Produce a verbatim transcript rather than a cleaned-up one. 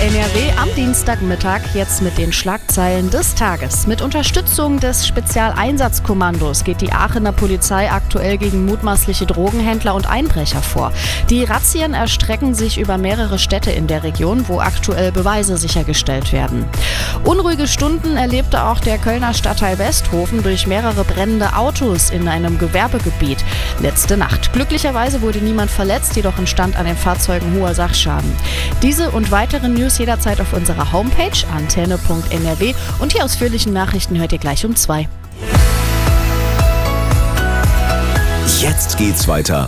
N R W am Dienstagmittag, jetzt mit den Schlagzeilen des Tages. Mit Unterstützung des Spezialeinsatzkommandos geht die Aachener Polizei aktuell gegen mutmaßliche Drogenhändler und Einbrecher vor. Die Razzien erstrecken sich über mehrere Städte in der Region, wo aktuell Beweise sichergestellt werden. Unruhige Stunden erlebte auch der Kölner Stadtteil Westhofen durch mehrere brennende Autos in einem Gewerbegebiet letzte Nacht. Glücklicherweise wurde niemand verletzt, jedoch entstand an den Fahrzeugen hoher Sachschaden. Diese und weitere News jederzeit auf unserer Homepage antenne punkt n r w und die ausführlichen Nachrichten hört ihr gleich um zwei. Jetzt geht's weiter